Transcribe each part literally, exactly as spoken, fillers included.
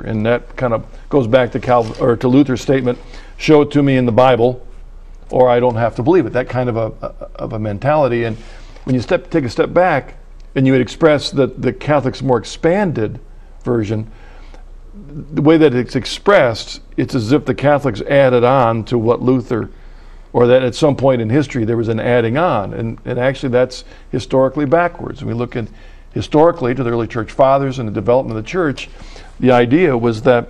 and that kind of goes back to Cal or to Luther's statement, show it to me in the Bible, or I don't have to believe it. That kind of a, a of a mentality. And when you step take a step back, and you would express that the Catholic's more expanded version, the way that it's expressed, it's as if the Catholics added on to what Luther, or that at some point in history there was an adding on, and, and actually that's historically backwards. When we look at historically to the early church fathers and the development of the church, the idea was that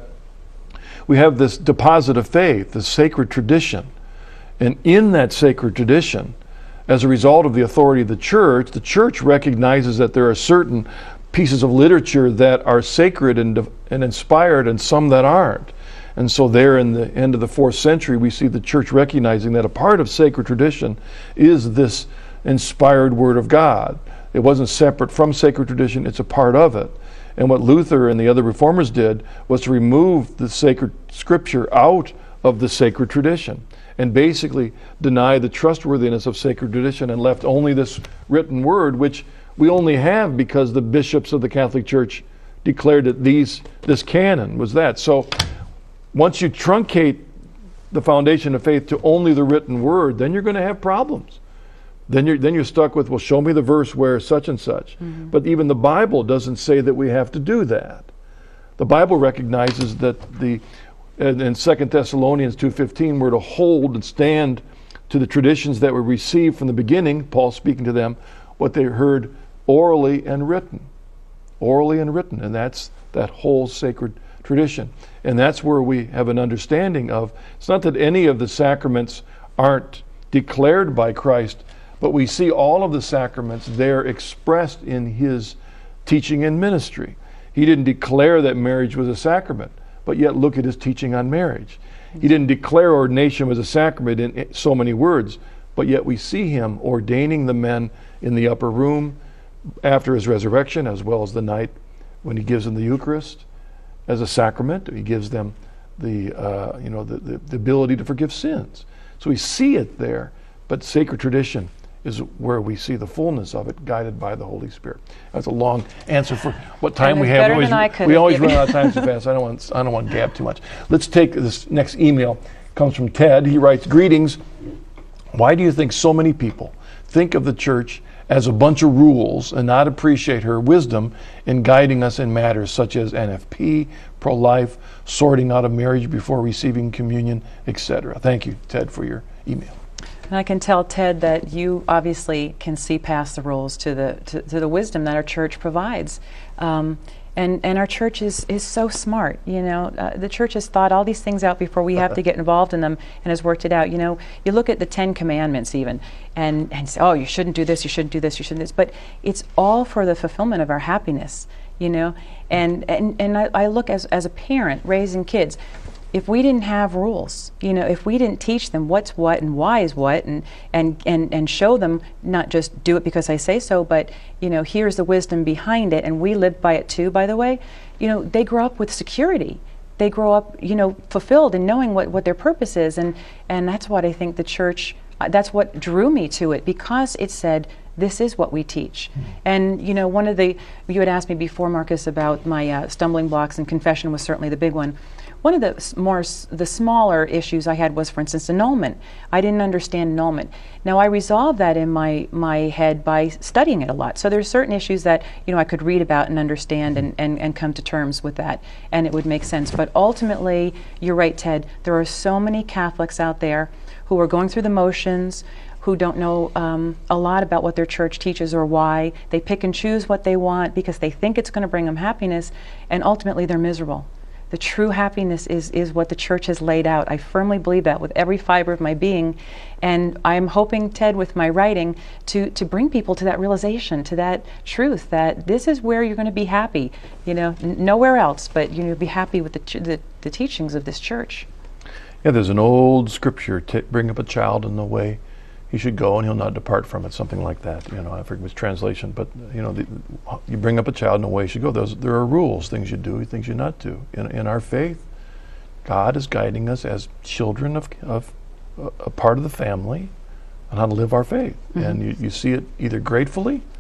we have this deposit of faith, this sacred tradition, and in that sacred tradition, as a result of the authority of the church, the church recognizes that there are certain pieces of literature that are sacred and, and inspired and some that aren't. And so there in the end of the fourth century, we see the church recognizing that a part of sacred tradition is this inspired Word of God. It wasn't separate from sacred tradition, it's a part of it. And what Luther and the other reformers did was to remove the sacred scripture out of the sacred tradition and basically deny the trustworthiness of sacred tradition and left only this written word, which we only have because the bishops of the Catholic Church declared that these this canon was that. So once you truncate the foundation of faith to only the written word, then you're going to have problems. Then you're then you're stuck with, well, show me the verse where such and such. Mm-hmm. But even the Bible doesn't say that we have to do that. The Bible recognizes that the And in Second Thessalonians two fifteen, we're to hold and stand to the traditions that were received from the beginning, Paul speaking to them, what they heard orally and written. Orally and written, and that's that whole sacred tradition. And that's where we have an understanding of, it's not that any of the sacraments aren't declared by Christ, but we see all of the sacraments there expressed in his teaching and ministry. He didn't declare that marriage was a sacrament, but yet look at his teaching on marriage. He didn't declare ordination was a sacrament in so many words, but yet we see him ordaining the men in the upper room after his resurrection, as well as the night when he gives them the Eucharist as a sacrament. He gives them the, uh, you know, the, the, the ability to forgive sins. So we see it there, but sacred tradition is where we see the fullness of it, guided by the Holy Spirit. That's a long answer for what time we have. We always, we always run out of time so fast. I don't want I don't want to gab too much. Let's take this next email. It comes from Ted. He writes, "Greetings. Why do you think so many people think of the church as a bunch of rules and not appreciate her wisdom in guiding us in matters such as N F P, pro-life, sorting out of marriage before receiving communion, et cetera" Thank you, Ted, for your email. And I can tell, Ted, that you obviously can see past the rules to the to, to the wisdom that our church provides. Um, and, and our church is, is so smart, you know. Uh, the church has thought all these things out before we have to get involved in them and has worked it out. You know, you look at the Ten Commandments even and, and say, oh, you shouldn't do this, you shouldn't do this, you shouldn't do this. But it's all for the fulfillment of our happiness, you know. And, and, and I, I look as, as a parent raising kids. If we didn't have rules, you know, if we didn't teach them what's what and why is what, and and and and show them not just do it because I say so, but you know, here's the wisdom behind it, and we live by it too, by the way, you know, they grow up with security. They grow up, you know, fulfilled and knowing what, what their purpose is, and and that's what I think the church, uh, that's what drew me to it, because it said, this is what we teach. Mm-hmm. And you know, one of the, you had asked me before, Marcus, about my uh, stumbling blocks, and confession was certainly the big one. One of the more, the smaller issues I had was, for instance, annulment. I didn't understand annulment. Now I resolved that in my, my head by studying it a lot. So there's certain issues that, you know, I could read about and understand and, and, and come to terms with that, and it would make sense. But ultimately, you're right, Ted, there are so many Catholics out there who are going through the motions, who don't know um, a lot about what their church teaches or why. They pick and choose what they want because they think it's going to bring them happiness, and ultimately they're miserable. The true happiness is, is what the church has laid out. I firmly believe that with every fiber of my being. And I'm hoping, Ted, with my writing, to, to bring people to that realization, to that truth, that this is where you're going to be happy. You know, n- nowhere else, but you know, be happy with the, ch- the, the teachings of this church. Yeah, there's an old scripture, t- bring up a child in the way he should go and he'll not depart from it, something like that. You know, I forget which translation, but you know, the, you bring up a child in the way he should go. Those, there are rules, things you do, things you not do. In, in our faith, God is guiding us as children of, of uh, a part of the family on how to live our faith. Mm-hmm. And you, you see it either gratefully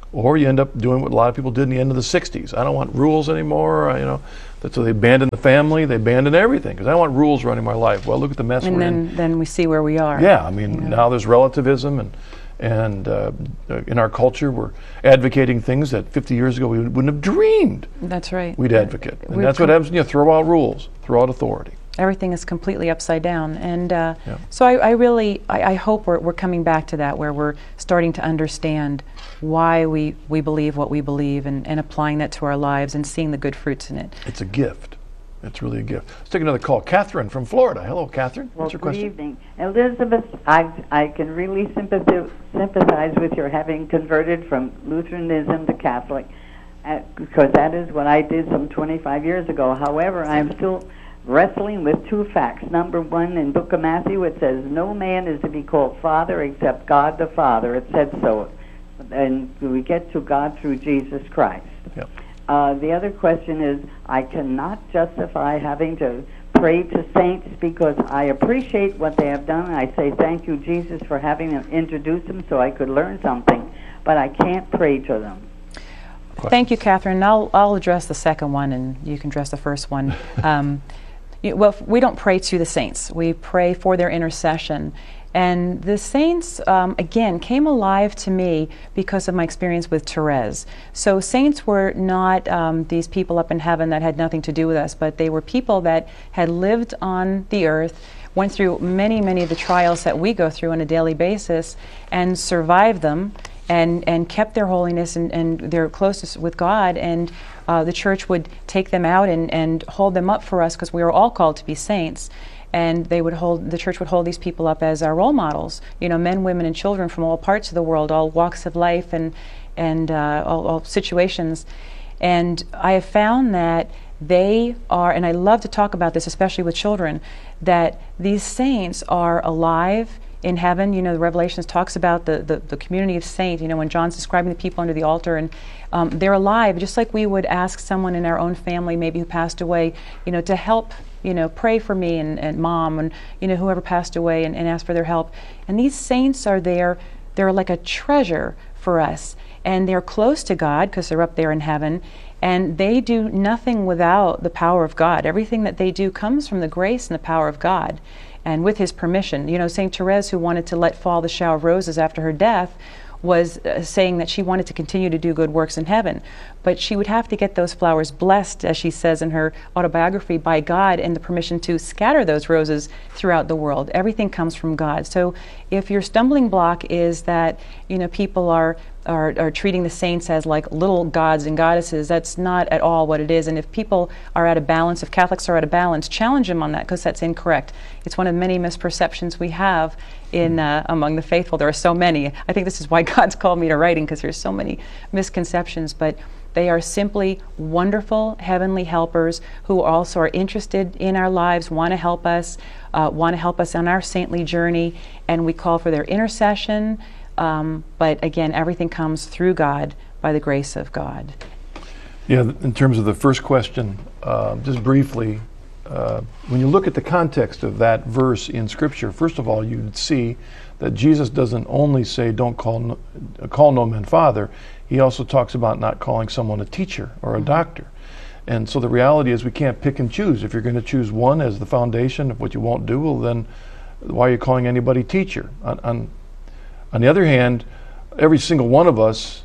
Or you end up doing what a lot of people did in the end of the sixties. I don't want rules anymore, uh, you know. That's so they abandoned the family, they abandoned everything, because I don't want rules running my life. Well, look at the mess And we're then, in. then we see where we are. Yeah, I mean, you know. now there's relativism, and and uh, in our culture, we're advocating things that fifty years ago we wouldn't have dreamed That's right. we'd advocate. And We've that's what com- happens when you throw out rules, throw out authority. Everything is completely upside down. And uh, Yeah. so I, I really, I, I hope we're, we're coming back to that, where we're starting to understand why we, we believe what we believe, and, and applying that to our lives and seeing the good fruits in it. It's a gift. It's really a gift. Let's take another call. Catherine from Florida. Hello, Catherine. Well, What's your good question? evening. Elizabeth, I, I can really sympathize, sympathize with your having converted from Lutheranism to Catholic, uh, because that is what I did some twenty-five years ago. However, I'm still wrestling with two facts. Number one, in Book of Matthew, it says, no man is to be called Father except God the Father. It said so. And we get to God through Jesus Christ. Yep. Uh, the other question is, I cannot justify having to pray to saints because I appreciate what they have done. I say thank you, Jesus, for having them introduce them so I could learn something, but I can't pray to them. Thank you, Catherine. I'll, I'll address the second one, and you can address the first one. Um, you, well, we don't pray to the saints. We pray for their intercession. And the saints, um, again, came alive to me because of my experience with Therese. So saints were not um, these people up in heaven that had nothing to do with us, but they were people that had lived on the earth, went through many, many of the trials that we go through on a daily basis, and survived them, and, and kept their holiness and, and their closeness with God. And uh, the church would take them out and, and hold them up for us, because we were all called to be saints. And they would hold, the church would hold these people up as our role models, you know, men, women, and children from all parts of the world, all walks of life, and, and uh, all, all situations. And I have found that they are, and I love to talk about this, especially with children, that these saints are alive in heaven. You know, the Revelations talks about the, the, the community of saints, you know, when John's describing the people under the altar, and um, they're alive, just like we would ask someone in our own family, maybe who passed away, you know, to help, you know, pray for me and, and mom and, you know, whoever passed away, and, and ask for their help. And these saints are there, they're like a treasure for us. And they're close to God because they're up there in heaven. And they do nothing without the power of God. Everything that they do comes from the grace and the power of God, and with His permission. You know, Saint Therese, who wanted to let fall the shower of roses after her death, was uh, saying that she wanted to continue to do good works in heaven. But she would have to get those flowers blessed, as she says in her autobiography, by God, and the permission to scatter those roses throughout the world. Everything comes from God. So if your stumbling block is that, you know, people are Are, are treating the saints as like little gods and goddesses, that's not at all what it is. And if people are at a balance, if Catholics are at a balance, challenge them on that, because that's incorrect. It's one of many misperceptions we have in uh, among the faithful. There are so many. I think this is why God's called me to writing, because there's so many misconceptions. But they are simply wonderful heavenly helpers who also are interested in our lives, want to help us, uh, want to help us on our saintly journey, and we call for their intercession. Um, but again, everything comes through God, by the grace of God. Yeah, in terms of the first question, uh, just briefly, uh, when you look at the context of that verse in Scripture, first of all, you'd see that Jesus doesn't only say, don't call no, call no man father. He also talks about not calling someone a teacher or a mm-hmm. doctor. And so the reality is we can't pick and choose. If you're going to choose one as the foundation of what you won't do, well then why are you calling anybody teacher? On, on, On the other hand, every single one of us,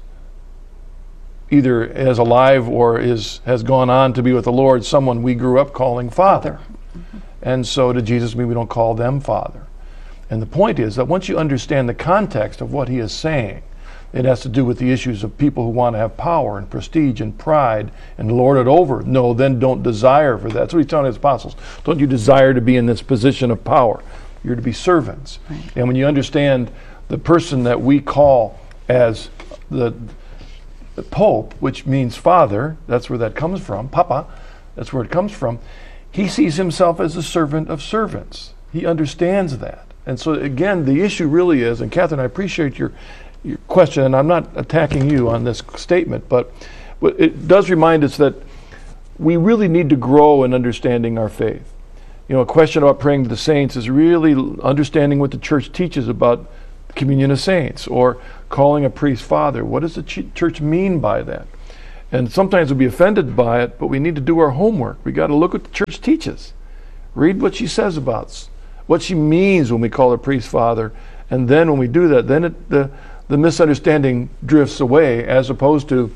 either is alive or is has gone on to be with the Lord, someone we grew up calling Father. Mm-hmm. And so to Jesus mean we don't call them Father. And the point is that once you understand the context of what he is saying, it has to do with the issues of people who want to have power and prestige and pride and lord it over. No, then don't desire for that. That's what he's telling his apostles. Don't you desire to be in this position of power. You're to be servants. Right. And when you understand the person that we call as the, the Pope, which means father, that's where that comes from, Papa, that's where it comes from, he sees himself as a servant of servants. He understands that. And so again, the issue really is, and Catherine, I appreciate your, your question, and I'm not attacking you on this statement, but it does remind us that we really need to grow in understanding our faith. You know, a question about praying to the saints is really understanding what the church teaches about communion of saints, or calling a priest father. What does the ch- church mean by that? And sometimes we'll be offended by it, but we need to do our homework. We got to look what the church teaches. Read what she says about us, what she means when we call a priest father, and then when we do that, then it, the the misunderstanding drifts away, as opposed to,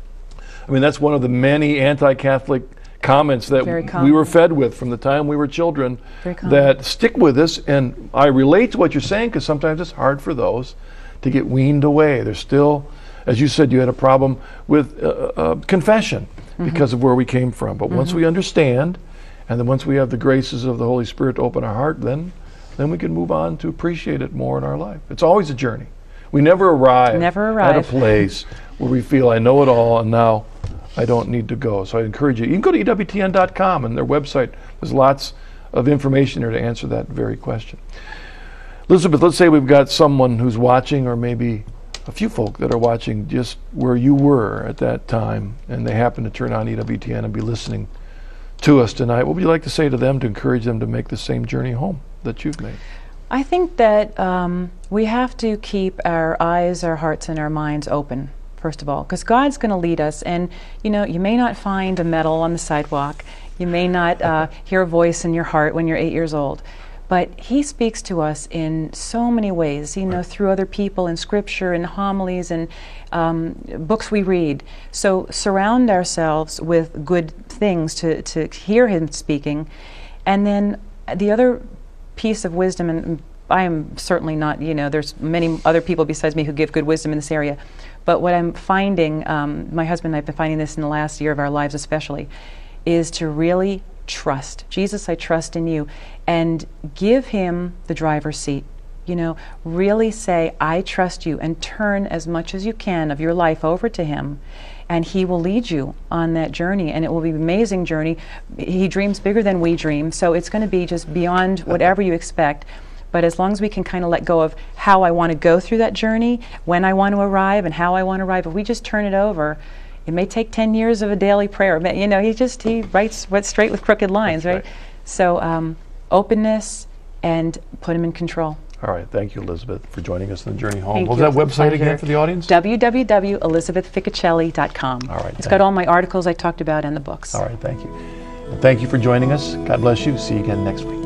I mean, that's one of the many anti-Catholic comments that Very we common. were fed with from the time we were children Very common. that stick with us. And I relate to what you're saying, because sometimes it's hard for those to get weaned away. There's still, as you said, you had a problem with uh, uh, confession Mm-hmm. because of where we came from. But once we understand, and then once we have the graces of the Holy Spirit to open our heart, then then we can move on to appreciate it more in our life. It's always a journey. We never arrive, Never at a arrive. place where we feel I know it all and now I don't need to go. So I encourage you. You can go to E W T N dot com and their website. There's lots of information there to answer that very question. Elizabeth, let's say we've got someone who's watching, or maybe a few folk that are watching just where you were at that time, and they happen to turn on E W T N and be listening to us tonight. What would you like to say to them to encourage them to make the same journey home that you've made? I think that um, we have to keep our eyes, our hearts, and our minds open, first of all, because God's going to lead us. And, you know, you may not find a medal on the sidewalk. You may not uh, hear a voice in your heart when you're eight years old. But He speaks to us in so many ways, you know, through other people, in Scripture, in homilies, and um, books we read. So surround ourselves with good things to, to hear Him speaking. And then the other piece of wisdom, and I am certainly not, you know, there's many other people besides me who give good wisdom in this area, but what I'm finding, um, my husband and I have been finding this in the last year of our lives especially, is to really trust. Jesus, I trust in you, and give Him the driver's seat. You know, really say, I trust you, and turn as much as you can of your life over to Him, and He will lead you on that journey, and it will be an amazing journey. He dreams bigger than we dream, so it's going to be just beyond whatever you expect. But as long as we can kind of let go of how I want to go through that journey, when I want to arrive, and how I want to arrive, if we just turn it over, it may take ten years of a daily prayer. But, you know, He just, He writes what's straight with crooked lines, right? That's right. So um, openness, and put Him in control. All right. Thank you, Elizabeth, for joining us on the journey home. Thank What you. was that It's a website pleasure. again for the audience? w w w dot elizabeth ficocelli dot com. All right, It's thank got you. all my articles I talked about and the books. All right. Thank you. And thank you for joining us. God bless you. See you again next week.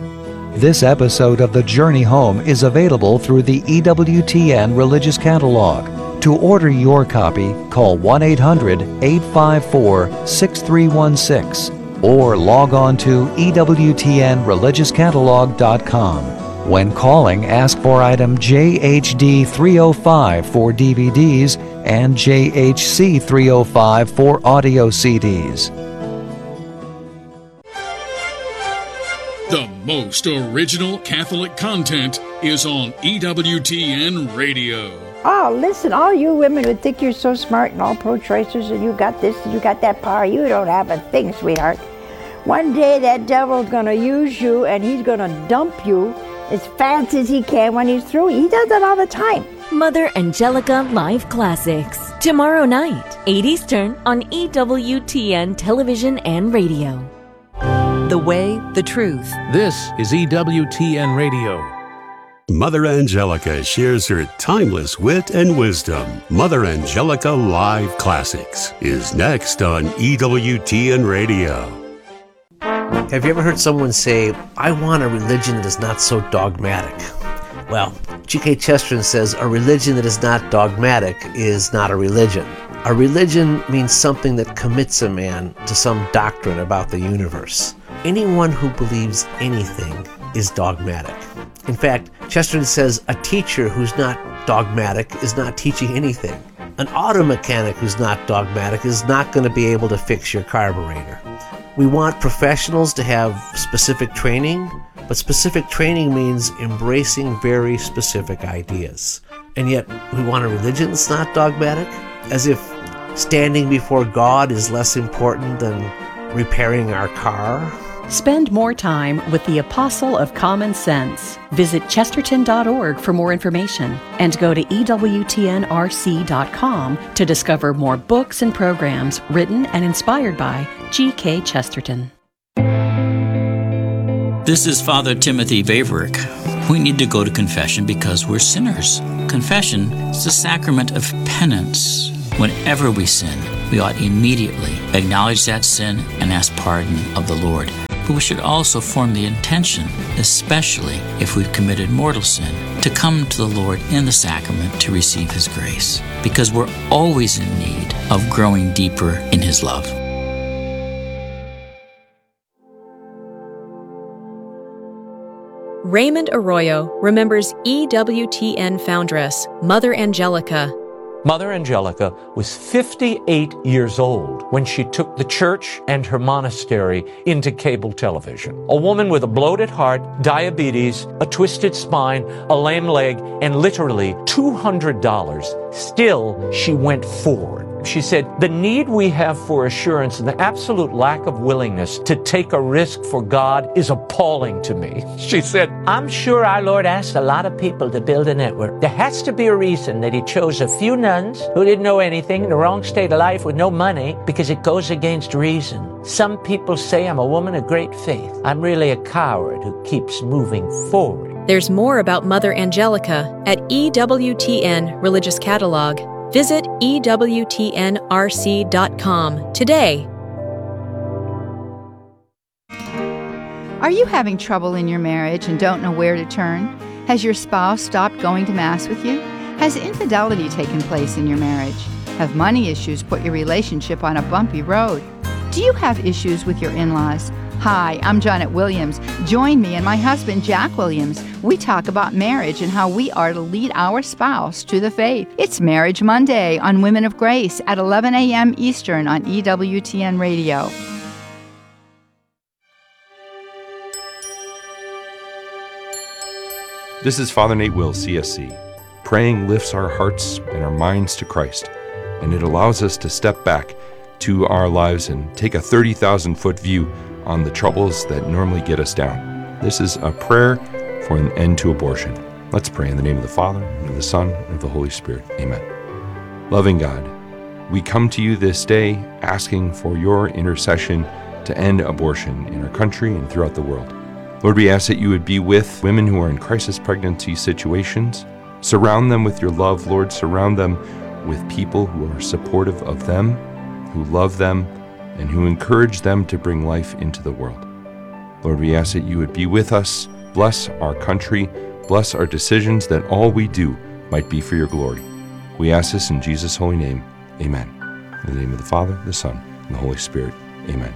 This episode of The Journey Home is available through the E W T N Religious Catalog. To order your copy, call one eight hundred, eight five four, six three one six or log on to E W T N religious catalog dot com. When calling, ask for item J H D three oh five for D V Ds and J H C three oh five for audio C Ds. The most original Catholic content is on E W T N Radio. Oh, listen, all you women who think you're so smart and all pro-choicers and you got this and you got that power, you don't have a thing, sweetheart. One day that devil's going to use you and he's going to dump you as fast as he can when he's through. He does that all the time. Mother Angelica Live Classics. Tomorrow night, eight Eastern on E W T N Television and Radio. The way, the truth. This is E W T N Radio. Mother Angelica shares her timeless wit and wisdom. Mother Angelica Live Classics is next on E W T N Radio. Have you ever heard someone say, I want a religion that is not so dogmatic? Well, G K Chesterton says a religion that is not dogmatic is not a religion. A religion means something that commits a man to some doctrine about the universe. Anyone who believes anything is dogmatic. In fact, Chesterton says a teacher who's not dogmatic is not teaching anything. An auto mechanic who's not dogmatic is not going to be able to fix your carburetor. We want professionals to have specific training, but specific training means embracing very specific ideas. And yet, we want a religion that's not dogmatic, as if standing before God is less important than repairing our car. Spend more time with the Apostle of Common Sense. Visit chesterton dot org for more information and go to E W T N R C dot com to discover more books and programs written and inspired by G K Chesterton. This is Father Timothy Vaverick. We need to go to confession because we're sinners. Confession is the sacrament of penance. Whenever we sin, we ought immediately acknowledge that sin and ask pardon of the Lord. But we should also form the intention, especially if we've committed mortal sin, to come to the Lord in the sacrament to receive His grace, because we're always in need of growing deeper in His love. Raymond Arroyo remembers E W T N foundress Mother Angelica. Mother Angelica was fifty-eight years old when she took the church and her monastery into cable television. A woman with a bloated heart, diabetes, a twisted spine, a lame leg, and literally two hundred dollars. Still, she went forward. She said, the need we have for assurance and the absolute lack of willingness to take a risk for God is appalling to me. She said, I'm sure our Lord asked a lot of people to build a network. There has to be a reason that He chose a few nuns who didn't know anything, in the wrong state of life with no money, because it goes against reason. Some people say I'm a woman of great faith. I'm really a coward who keeps moving forward. There's more about Mother Angelica at E W T N Religious Catalog. Visit E W T N R C dot com today. Are you having trouble in your marriage and don't know where to turn? Has your spouse stopped going to Mass with you? Has infidelity taken place in your marriage? Have money issues put your relationship on a bumpy road? Do you have issues with your in-laws? Hi, I'm Janet Williams. Join me and my husband, Jack Williams. We talk about marriage and how we are to lead our spouse to the faith. It's Marriage Monday on Women of Grace at eleven a.m. Eastern on E W T N Radio. This is Father Nate Will, C S C. Praying lifts our hearts and our minds to Christ, and it allows us to step back to our lives and take a thirty thousand foot view on the troubles that normally get us down. This is a prayer for an end to abortion. Let's pray in the name of the Father, and of the Son, and of the Holy Spirit. Amen. Loving God, we come to you this day asking for your intercession to end abortion in our country and throughout the world. Lord, we ask that you would be with women who are in crisis pregnancy situations. Surround them with your love, Lord. Surround them with people who are supportive of them, who love them, and who encourage them to bring life into the world. Lord, we ask that you would be with us, bless our country, bless our decisions, that all we do might be for your glory. We ask this in Jesus' holy name. Amen. In the name of the Father, the Son, and the Holy Spirit. Amen.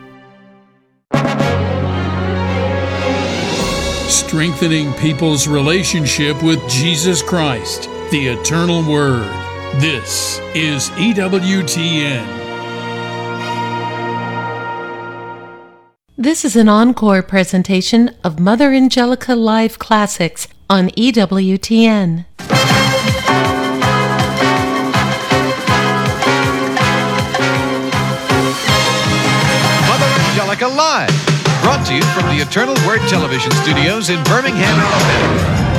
Strengthening people's relationship with Jesus Christ, the Eternal Word. This is E W T N. This is an encore presentation of Mother Angelica Live Classics on E W T N. Mother Angelica Live, brought to you from the Eternal Word Television Studios in Birmingham, Alabama.